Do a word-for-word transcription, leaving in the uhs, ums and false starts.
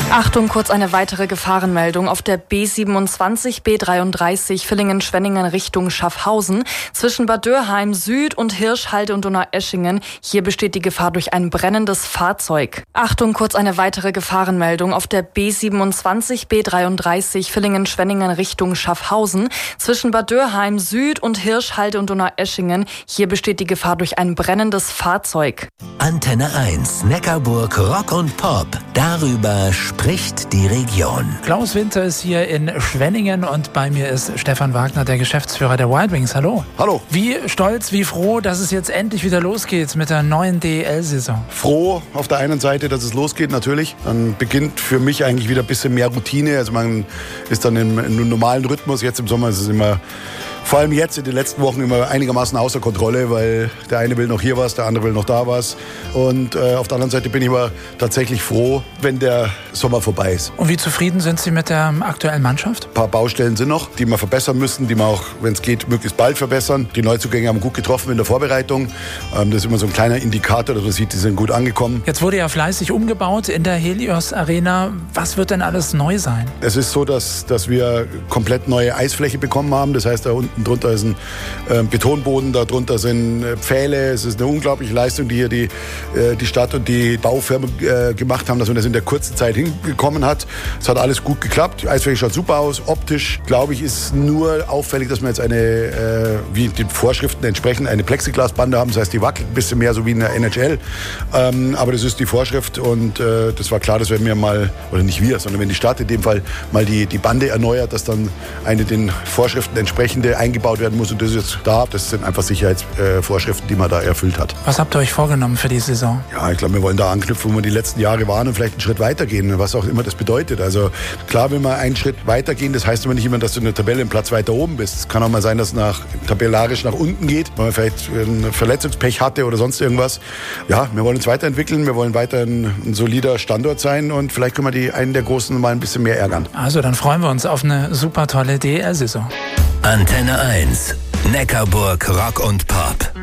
Achtung, kurz eine weitere Gefahrenmeldung. Auf der B siebenundzwanzig, B dreiunddreißig Villingen-Schwenningen Richtung Schaffhausen zwischen Bad Dürheim Süd und Hirschhalde und Donaueschingen. Hier besteht die Gefahr durch ein brennendes Fahrzeug. Achtung, kurz eine weitere Gefahrenmeldung. Auf der B siebenundzwanzig, B dreiunddreißig Villingen-Schwenningen Richtung Schaffhausen zwischen Bad Dürheim Süd und Hirschhalde und Donaueschingen. Hier besteht die Gefahr durch ein brennendes Fahrzeug. Antenne eins, Neckarburg Rock und Pop. Darüber spricht die Region. Klaus Winter ist hier in Schwenningen und bei mir ist Stefan Wagner, der Geschäftsführer der Wild Wings. Hallo. Hallo. Wie stolz, wie froh, dass es jetzt endlich wieder losgeht mit der neuen D E L-Saison. Froh auf der einen Seite, dass es losgeht natürlich. Dann beginnt für mich eigentlich wieder ein bisschen mehr Routine. Also man ist dann im, im normalen Rhythmus. Jetzt im Sommer ist es immer, vor allem jetzt in den letzten Wochen, immer einigermaßen außer Kontrolle, weil der eine will noch hier was, der andere will noch da was. Und äh, auf der anderen Seite bin ich aber tatsächlich froh, wenn der Sommer vorbei ist. Und wie zufrieden sind Sie mit der aktuellen Mannschaft? Ein paar Baustellen sind noch, die wir verbessern müssen, die wir auch, wenn es geht, möglichst bald verbessern. Die Neuzugänge haben gut getroffen in der Vorbereitung. Ähm, das ist immer so ein kleiner Indikator, dass man sieht, die sind gut angekommen. Jetzt wurde ja fleißig umgebaut in der Helios Arena. Was wird denn alles neu sein? Es ist so, dass, dass wir komplett neue Eisfläche bekommen haben. Das heißt, da unten drunter ist ein äh, Betonboden, da drunter sind äh, Pfähle. Es ist eine unglaubliche Leistung, die hier die, äh, die Stadt und die Baufirmen äh, gemacht haben, dass man das in der kurzen Zeit hinbekommen hat. Es hat alles gut geklappt. Die Eisfläche schaut super aus. Optisch, glaube ich, ist nur auffällig, dass wir jetzt eine, äh, wie den Vorschriften entsprechend, eine Plexiglasbande haben. Das heißt, die wackelt ein bisschen mehr, so wie in der N H L. Ähm, aber das ist die Vorschrift und äh, das war klar, dass wenn wir mal, oder nicht wir, sondern wenn die Stadt in dem Fall mal die, die Bande erneuert, dass dann eine den Vorschriften entsprechende eingebaut werden muss. Und das ist jetzt da. Das sind einfach Sicherheitsvorschriften, äh, die man da erfüllt hat. Was habt ihr euch vorgenommen für die Saison? Ja, ich glaube, wir wollen da anknüpfen, wo wir die letzten Jahre waren und vielleicht einen Schritt weitergehen, was auch immer das bedeutet. Also klar, wenn wir einen Schritt weitergehen, das heißt aber nicht immer, dass du in der Tabelle einen Platz weiter oben bist. Es kann auch mal sein, dass es nach, tabellarisch nach unten geht, weil man vielleicht ein Verletzungspech hatte oder sonst irgendwas. Ja, wir wollen uns weiterentwickeln, wir wollen weiter ein, ein solider Standort sein und vielleicht können wir die einen der Großen mal ein bisschen mehr ärgern. Also dann freuen wir uns auf eine super tolle D E L-Saison. Antenne eins, Neckarburg Rock und Pop.